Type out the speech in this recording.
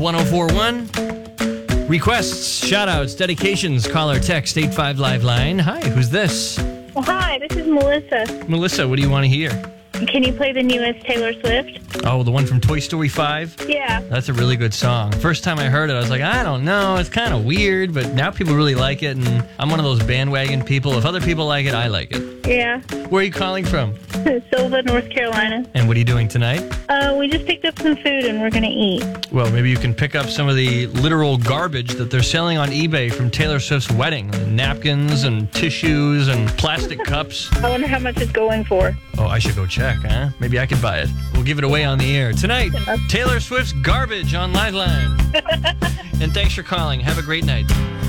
1041. Requests, shout-outs, dedications, call or text 85 Live Line. Hi, who's this? Well, hi, this is Melissa. Melissa, what do you want to hear? Can you play the newest Taylor Swift? Oh, the one from Toy Story 5? Yeah. That's a really good song. First time I heard it, I was like, I don't know, it's kind of weird, but now people really like it, and I'm one of those bandwagon people. If other people like it, I like it. Yeah. Where are you calling from? Silva, North Carolina. And what are you doing tonight? We just picked up some food and we're going to eat. Well, maybe you can pick up some of the literal garbage that they're selling on eBay from Taylor Swift's wedding. Napkins and tissues and plastic cups. I wonder how much it's going for. Oh, I should go check, huh? Maybe I could buy it. We'll give it away on the air. Tonight, Taylor Swift's Garbage on Liveline. And thanks for calling. Have a great night.